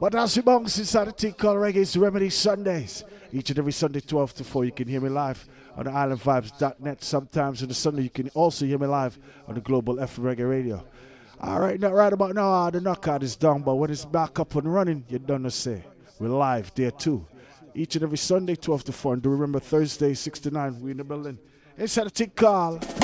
But as we bounce inside the thing called Reggae's Remedy Sundays. Each and every Sunday, 12 to 4, you can hear me live on the islandvibes.net. Sometimes on the Sunday, you can also hear me live on the Global FM Reggae Radio. All right, now, right about now, the knockout is done, but when it's back up and running, you don't know say. We're live there too. Each and every Sunday, 12 to 4. And do remember, Thursday, 6 to 9, we're in the building. Inside the thing called